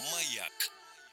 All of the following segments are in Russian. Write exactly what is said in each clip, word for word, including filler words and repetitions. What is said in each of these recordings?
Маяк.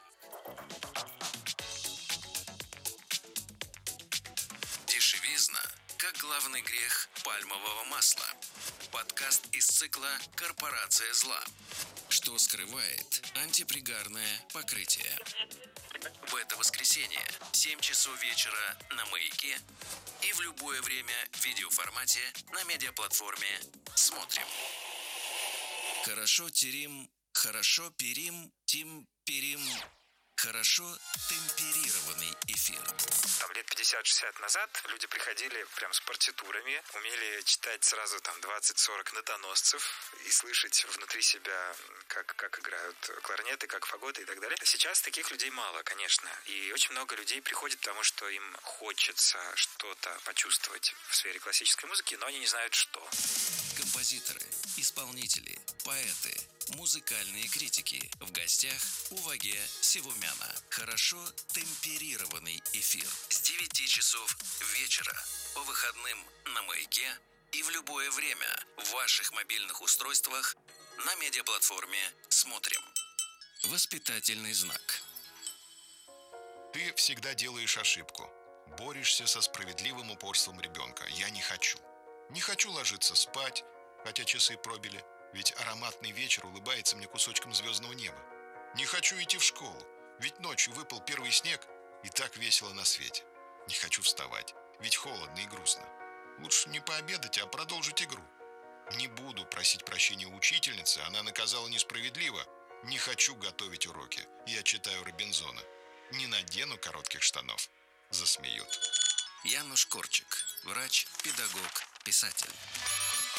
Дешевизна, как главный грех пальмового масла. Подкаст из цикла «Корпорация зла». Что скрывает антипригарное покрытие. В это воскресенье, семь часов вечера на Маяке и в любое время в видеоформате на медиаплатформе «Смотрим». Хорошо терим, хорошо перим, тим перим. Хорошо темперированный эфир. Там лет пятьдесят-шестьдесят назад люди приходили прям с партитурами, умели читать сразу там двадцать-сорок нотоносцев и слышать внутри себя, как, как играют кларнеты, как фаготы и так далее. Сейчас таких людей мало, конечно. И очень много людей приходит, потому что им хочется что-то почувствовать в сфере классической музыки, но они не знают что. Композиторы, исполнители, поэты, музыкальные критики. В гостях у Ваге Севумяна. Хорошо темперированный эфир. С девяти часов вечера по выходным на Маяке и в любое время в ваших мобильных устройствах на медиаплатформе «Смотрим». Воспитательный знак. Ты всегда делаешь ошибку. Борешься со справедливым упорством ребенка. Я не хочу. Не хочу ложиться спать, хотя часы пробили. Ведь ароматный вечер улыбается мне кусочком звездного неба. Не хочу идти в школу, ведь ночью выпал первый снег, и так весело на свете. Не хочу вставать, ведь холодно и грустно. Лучше не пообедать, а продолжить игру. Не буду просить прощения у учительницы, она наказала несправедливо. Не хочу готовить уроки, я читаю Робинзона. Не надену коротких штанов, засмеют. Януш Корчик, врач, педагог, писатель.